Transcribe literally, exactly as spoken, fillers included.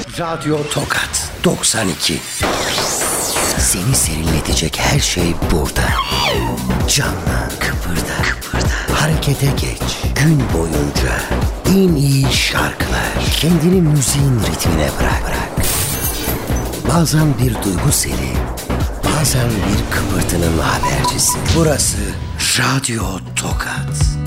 Radyo Tokat doksan iki. Seni serinletecek her şey burada. Canla, kıpırda, kıpırda, harekete geç. Gün boyunca en iyi şarkılar. Kendini müziğin ritmine bırak. bırak. Bazen bir duygu seli, bazen bir kıpırtının habercisi. Burası Radyo Tokat.